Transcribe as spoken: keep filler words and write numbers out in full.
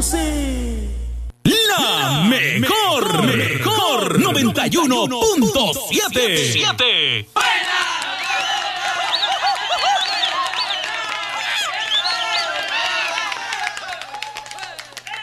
conoce la mejor, mejor noventa y uno punto siete.